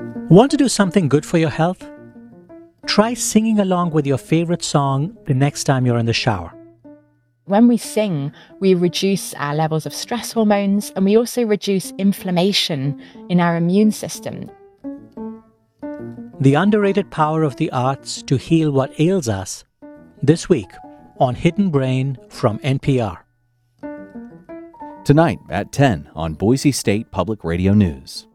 Want to do something good for your health? Try singing along with your favorite song the next time you're in the shower. When we sing, we reduce our levels of stress hormones and we also reduce inflammation in our immune system. The underrated power of the arts to heal what ails us, this week on Hidden Brain from NPR. Tonight at 10 on Boise State Public Radio News.